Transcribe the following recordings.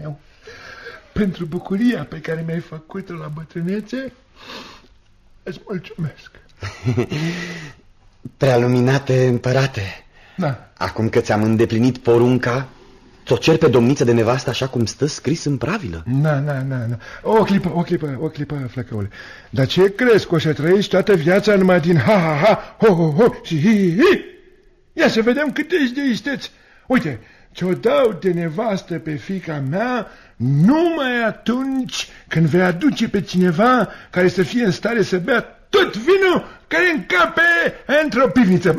meu, pentru bucuria pe care mi-ai făcut-o la bătrânețe, îți mulțumesc. Prealuminate împărate, Da. acum că ți-am îndeplinit porunca, ți-o cer pe domniță de nevastă așa cum stă scris în pravilă. Na. O clipă, flăcăule. Dar ce crezi, că o să trăiești toată viața numai din ha-ha-ha, ho-ho-ho și hi-hi-hi? Ia să vedem cât ești de isteț. Uite, ți-o dau de nevastă pe fiica mea numai atunci când vei aduce pe cineva care să fie în stare să bea tot vinul care încape într-o pivniță.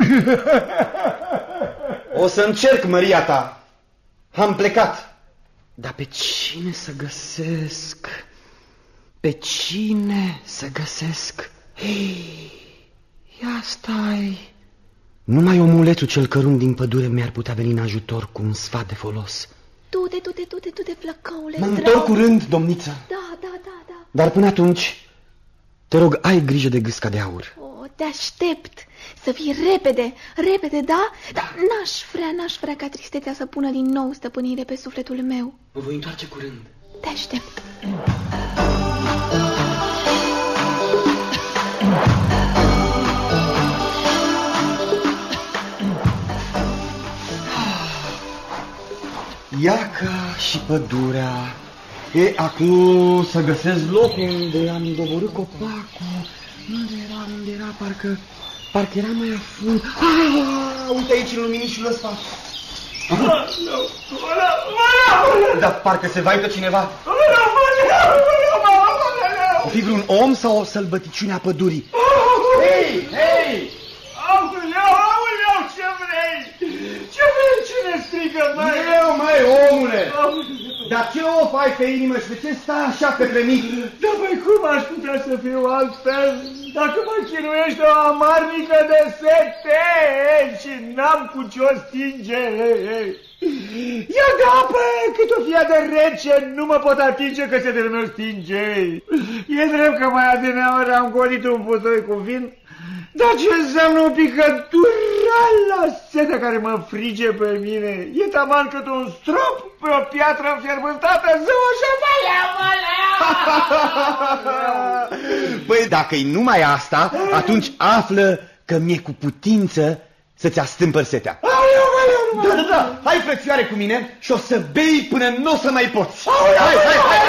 O să încerc, măria ta. Am plecat. Dar pe cine să găsesc? Pe cine să găsesc? Hei, ia stai. Numai omulețul cel cărunt din pădure mi-ar putea veni în ajutor cu un sfat de folos. Du-te, flăcăule. Mă întorc curând, domniță. Da. Dar până atunci, te rog, ai grijă de gâsca de aur. O, te aștept. Să fii repede, da? Dar n-aș vrea ca tristețea să pună din nou stăpânire pe sufletul meu. Mă voi întoarce curând. Te aștept. Iaca și pădurea. E, acum să găsesc locul unde am doborât copacul. Unde era? Parcă era mai afund. Uite aici în luminișul ăsta. Dar parcă se vaită cineva. O fi vreun om sau o sălbăticiune a pădurii? Hei! Aoleu, ce vrei? Cine strigă, măi? Eu, măi, omule! Dar ce of ai pe inimă și de ce stai așa pe mic? Da, păi cum aș putea să fiu altfel dacă mă chinuiește o amarnică de sete și n-am cu ce-o stinge? Ia de apă, cât o fie de rece, nu mă pot atinge că se de meu stinge. E drept că mai adineaori am golit un putoi cu vin, dar ce înseamnă o picătură la setea care mă frige pe mine? E taman cât un strop pe o piatră înfierbântată, zău și Băi, dacă-i numai asta, atunci află că mi-e cu putință să-ți astâmpăr setea. Da, hai, frățioare, cu mine și o să bei până nu o să mai poți. Hai!